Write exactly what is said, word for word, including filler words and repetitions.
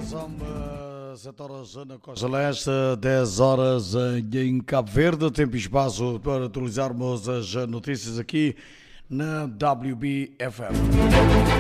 São sete horas na Costa Leste, dez horas em Cabo Verde. Tempo e espaço para atualizarmos as notícias aqui na W B F M.